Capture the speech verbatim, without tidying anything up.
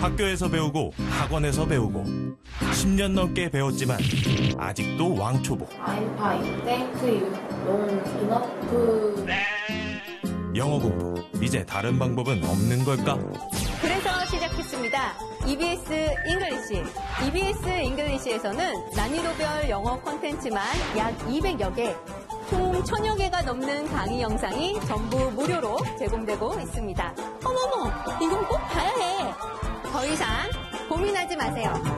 학교에서 배우고 학원에서 배우고 십 년 넘게 배웠지만 아직도 왕초보. I'm fine. Thank you. Don't enough. 영어 공부, 이제 다른 방법은 없는 걸까? 그래서 시작했습니다. 이비에스 잉글리시. 이비에스 잉글리시에서는 난이도별 영어 콘텐츠만 약 이백여 개, 총 천여 개가 넘는 강의 영상이 전부 무료로 제공되고 있습니다. 어머머, 이건 꼭 봐야 해. 더 이상 고민하지 마세요.